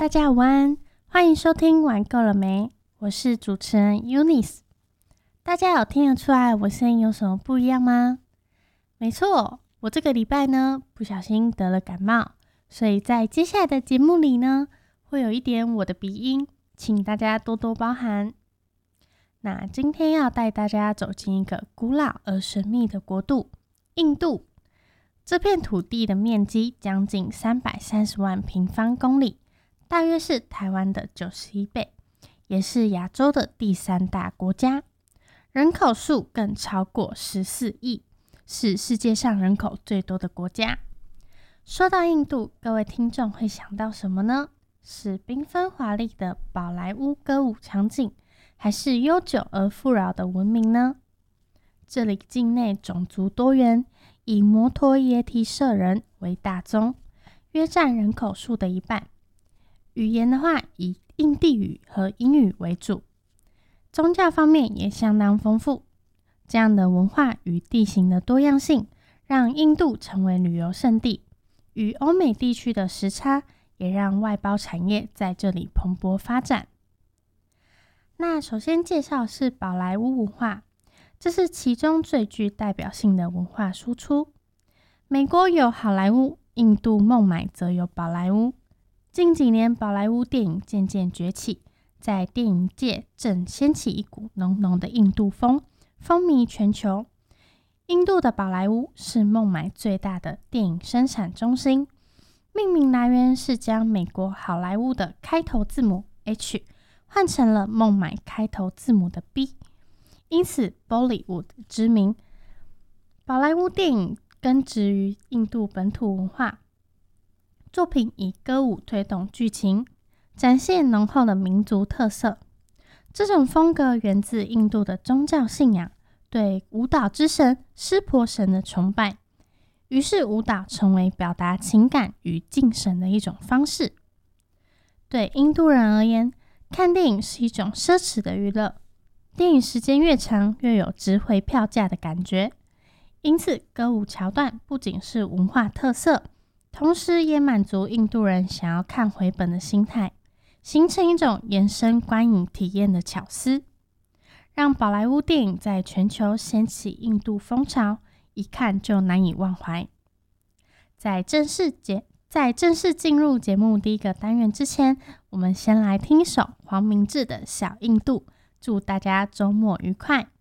大家午安，欢迎收听玩够了没？我是主持人 Eunice。大家有听得出来我声音有什么不一样吗？没错，我这个礼拜呢不小心得了感冒，所以在接下来的节目里呢会有一点我的鼻音，请大家多多包涵。那今天要带大家走进一个古老而神秘的国度——印度。这片土地的面积将近330万平方公里，大约是台湾的91倍，也是亚洲的第3大国家，人口数更超过14亿，是世界上人口最多的国家。说到印度，各位听众会想到什么呢？是缤纷华丽的宝莱坞歌舞场景，还是悠久而富饶的文明呢？这里境内种族多元，以摩托耶提舍人为大宗，约占人口数的一半。语言的话，以印地语和英语为主。宗教方面也相当丰富。这样的文化与地形的多样性，让印度成为旅游胜地。与欧美地区的时差，也让外包产业在这里蓬勃发展。那首先介绍是宝莱坞文化，这是其中最具代表性的文化输出。美国有好莱坞，印度孟买则有宝莱坞。近几年宝莱坞电影渐渐崛起，在电影界正掀起一股浓浓的印度风，风靡全球。印度的宝莱坞是孟买最大的电影生产中心，命名来源是将美国好莱坞的开头字母 H 换成了孟买开头字母的 B， 因此 Bollywood 之名。宝莱坞电影根植于印度本土文化，作品以歌舞推动剧情，展现浓厚的民族特色。这种风格源自印度的宗教信仰，对舞蹈之神湿婆神的崇拜，于是舞蹈成为表达情感与敬神的一种方式。对印度人而言，看电影是一种奢侈的娱乐，电影时间越长，越有值回票价的感觉。因此歌舞桥段不仅是文化特色，同时也满足印度人想要看回本的心态，形成一种延伸观影体验的巧思，让宝莱坞电影在全球掀起印度风潮，一看就难以忘怀。在正式进入节目第一个单元之前，我们先来听一首黄明志的《小印度》，祝大家周末愉快。